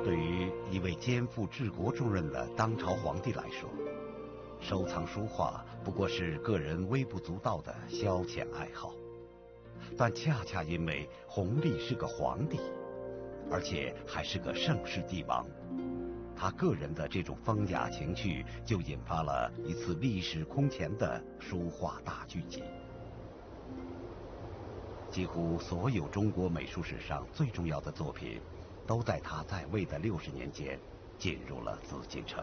对于一位肩负治国重任的当朝皇帝来说，收藏书画不过是个人微不足道的消遣爱好。但恰恰因为弘历是个皇帝，而且还是个盛世帝王，他个人的这种风雅情趣就引发了一次历史空前的书画大聚集。几乎所有中国美术史上最重要的作品，都在他在位的60年间进入了紫禁城。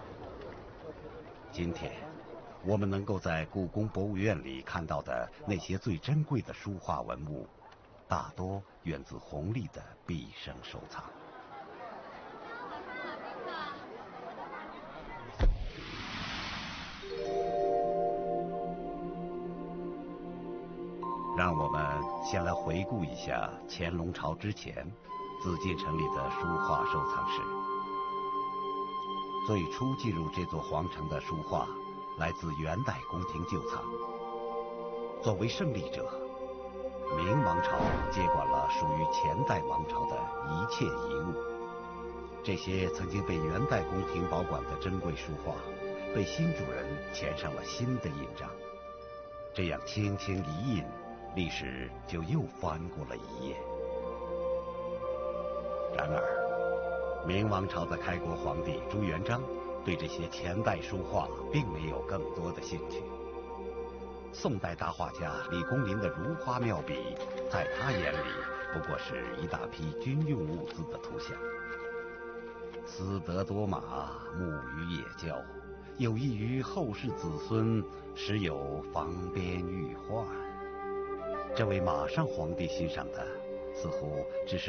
今天我们能够在故宫博物院里看到的那些最珍贵的书画文物，大多源自弘历的毕生收藏。让我们先来回顾一下乾隆朝之前紫禁城里的书画收藏史。最初进入这座皇城的书画来自元代宫廷旧藏。作为胜利者，明王朝接管了属于前代王朝的一切遗物。这些曾经被元代宫廷保管的珍贵书画，被新主人填上了新的印章。这样轻轻一印，历史就又翻过了一页。然而，明王朝的开国皇帝朱元璋对这些前代书画并没有更多的兴趣。宋代大画家李公麟的如花妙笔，在他眼里不过是一大批军用物资的图像。私得多马，牧于野郊，有益于后世子孙，时有防边御患。这位马上皇帝欣赏的，似乎只是